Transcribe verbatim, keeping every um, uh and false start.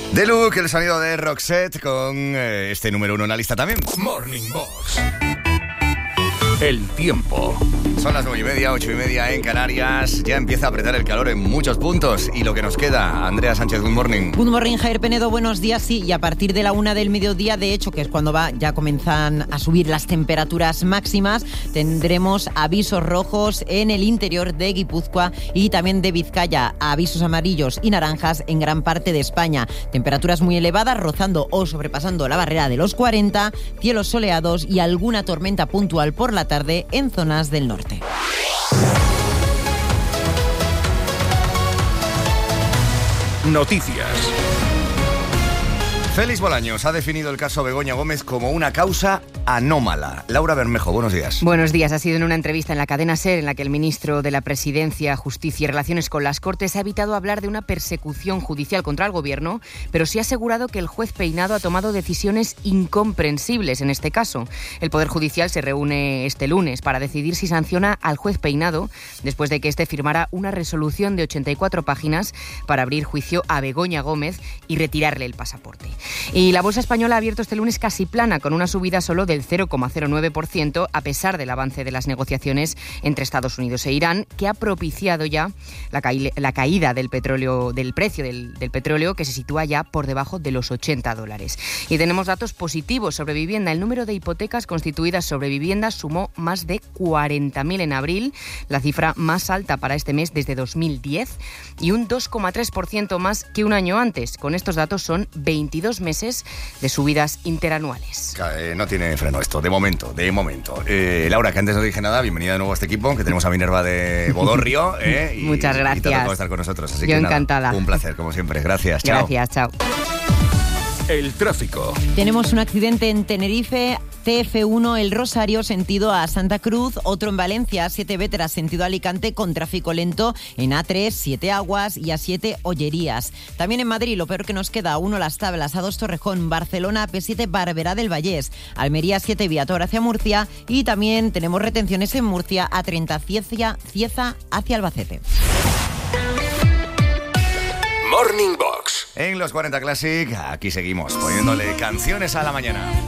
The Look, el sonido de Roxette con eh, este número uno en la lista también. Morning Box. El tiempo. Son las nueve y media, ocho y media en Canarias. Ya empieza a apretar el calor en muchos puntos. Y lo que nos queda, Andrea Sánchez, good morning. Good morning, Jair Penedo, buenos días. Sí, y a partir de la una del mediodía, de hecho, que es cuando va, ya comienzan a subir las temperaturas máximas, tendremos avisos rojos en el interior de Guipúzcoa y también de Vizcaya, avisos amarillos y naranjas en gran parte de España. Temperaturas muy elevadas, rozando o sobrepasando la barrera de los cuarenta, cielos soleados y alguna tormenta puntual por la tarde en zonas del norte. Noticias. Félix Bolaños ha definido el caso Begoña Gómez como una causa anómala. Laura Bermejo, buenos días. Buenos días. Ha sido en una entrevista en la cadena SER en la que el ministro de la Presidencia, Justicia y Relaciones con las Cortes ha evitado hablar de una persecución judicial contra el Gobierno, pero sí ha asegurado que el juez Peinado ha tomado decisiones incomprensibles en este caso. El Poder Judicial se reúne este lunes para decidir si sanciona al juez Peinado después de que éste firmara una resolución de ochenta y cuatro páginas para abrir juicio a Begoña Gómez y retirarle el pasaporte. Y la bolsa española ha abierto este lunes casi plana, con una subida solo del cero coma cero nueve por ciento, a pesar del avance de las negociaciones entre Estados Unidos e Irán, que ha propiciado ya la, ca- la caída del petróleo, del precio del, del petróleo, que se sitúa ya por debajo de los ochenta dólares. Y tenemos datos positivos sobre vivienda. El número de hipotecas constituidas sobre viviendas sumó más de cuarenta mil en abril, la cifra más alta para este mes desde dos mil diez, y un dos coma tres por ciento más que un año antes. Con estos datos son veintidós meses de subidas interanuales. Eh, no tiene freno esto, de momento, de momento. Eh, Laura, que antes no dije nada, bienvenida de nuevo a este equipo, que tenemos a Minerva de Bodorrio. Eh, y, Muchas gracias. Y te ha tocado estar con nosotros, así Yo que encantada. Nada, un placer, como siempre. Gracias, chao. Gracias, chao. El tráfico. Tenemos un accidente en Tenerife, T F uno El Rosario, sentido a Santa Cruz, otro en Valencia, siete Véteras, sentido a Alicante, con tráfico lento en A tres, siete Aguas y A siete Ollerías. También en Madrid, lo peor que nos queda, uno Las Tablas, A dos Torrejón, Barcelona, P siete Barberá del Vallés, Almería siete Viator hacia Murcia y también tenemos retenciones en Murcia, A treinta Cieza, Cieza hacia Albacete. Morning Box. En los cuarenta Classic, aquí seguimos poniéndole canciones a la mañana.